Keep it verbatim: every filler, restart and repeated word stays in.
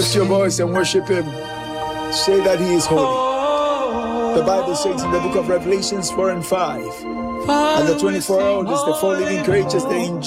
Lift your voice and worship him. Say that he is holy. The Bible says in the book of Revelations four and five, and the twenty-four elders, the four living creatures, they